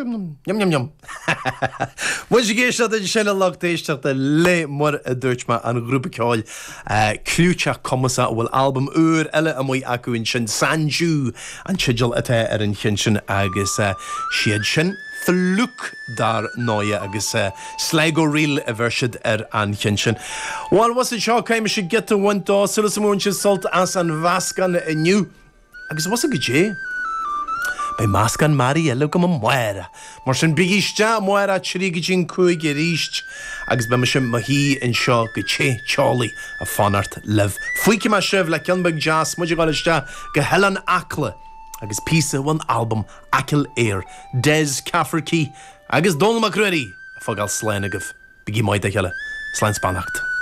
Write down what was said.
Yum yum yum. Was je geest dat je lag teest dat le maar Dutch maar aan groep call Clucha Commissa will album elle amoy aku in shin Sanju and chijal at in hinshin agus shiadshin Fluk dar noia agus Sligo real version an hinshin. While was it shock came should get to one door so some salt as an vascan new agus was a good Bei mascan Mariello go moira. Mar sin bigiste moira trigin cuaig ríist agus be sin mahí in seo go Charlie a fanart liv. Fuici ma sibh le Kenbeg Jazz muidir gáiste go Helen Ackle agus písa one album Ackle Air Des Cafferkey agus Donald McCready a fogáil sléinegah bigí maid a heile Slein Spanacht.